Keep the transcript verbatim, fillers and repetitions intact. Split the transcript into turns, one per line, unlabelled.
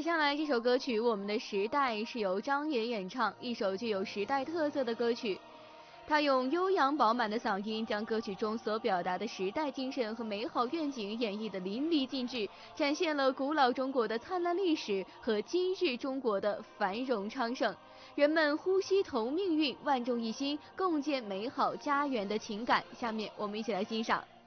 下来这首歌曲《我们的时代》是由张也演唱，一首具有时代特色的歌曲。他用悠扬饱满的嗓音，将歌曲中所表达的时代精神和美好愿景演绎得淋漓尽致，展现了古老中国的灿烂历史和今日中国的繁荣昌盛。人们呼吸同命运，万众一心，共建美好家园的情感。下面我们一起来欣赏。